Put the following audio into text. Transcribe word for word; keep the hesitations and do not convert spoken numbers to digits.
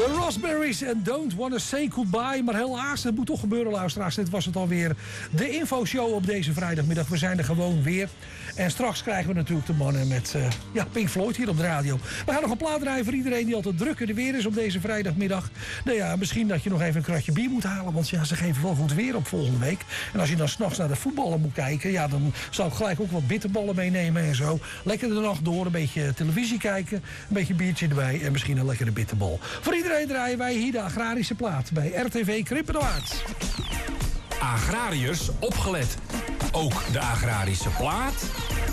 De Raspberries and Don't Wanna Say Goodbye. Maar helaas, het moet toch gebeuren, luisteraars. Dit was het alweer. De infoshow op deze vrijdagmiddag. We zijn er gewoon weer. En straks krijgen we natuurlijk de mannen met uh, ja, Pink Floyd hier op de radio. We gaan nog een plaat draaien voor iedereen die altijd druk in de weer is op deze vrijdagmiddag. Nou ja, misschien dat je nog even een kratje bier moet halen. Want ja, ze geven wel goed weer op volgende week. En als je dan s'nachts naar de voetballen moet kijken... ja, dan zou ik gelijk ook wat bitterballen meenemen en zo. Lekker de nacht door, een beetje televisie kijken. Een beetje biertje erbij en misschien een lekkere bitterbal. Voor iedereen draaien wij hier de agrarische plaat bij R T V Krippenoord. Agrariërs opgelet. Ook de agrarische plaat